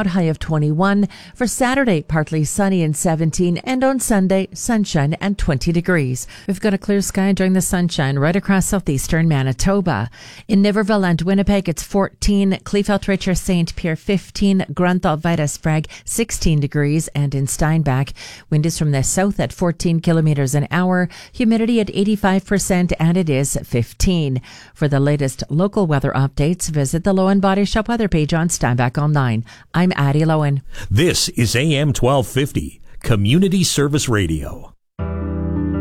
cloud, high of 21. For Saturday, partly sunny and 17. And on Sunday, sunshine and 20 degrees. We've got a clear sky during the sunshine right across southeastern Manitoba. In Niverville and Winnipeg, it's 14. Kleefeld, Richer, St. Pierre, 15. Grunthal, Vitus, Sprague, 16 degrees. And in Steinbach, wind is from the south at 14 kilometers an hour. Humidity at 85%, and it is 15. For the latest local weather updates, visit the Lowen Body Shop weather page on Steinbach Online. I'm Addie Lowen. This is AM 1250, Community Service Radio.